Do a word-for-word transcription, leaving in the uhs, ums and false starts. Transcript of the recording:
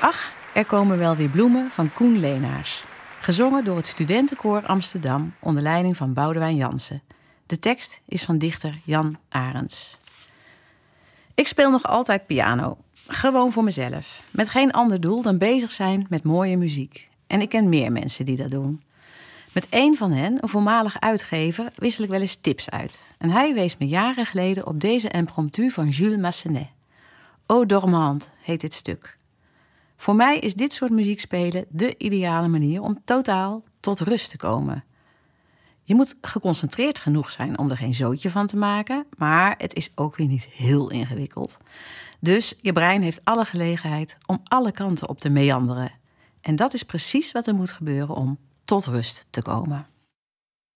Ach, er komen wel weer bloemen van Koen Leenaars. Gezongen door het Studentenkoor Amsterdam onder leiding van Boudewijn Jansen. De tekst is van dichter Jan Arends. Ik speel nog altijd piano. Gewoon voor mezelf. Met geen ander doel dan bezig zijn met mooie muziek. En ik ken meer mensen die dat doen. Met één van hen, een voormalig uitgever, wissel ik wel eens tips uit. En hij wees me jaren geleden op deze impromptu van Jules Massenet. Eau dormante heet dit stuk. Voor mij is dit soort muziek spelen de ideale manier om totaal tot rust te komen. Je moet geconcentreerd genoeg zijn om er geen zootje van te maken, maar het is ook weer niet heel ingewikkeld. Dus je brein heeft alle gelegenheid om alle kanten op te meanderen. En dat is precies wat er moet gebeuren om tot rust te komen.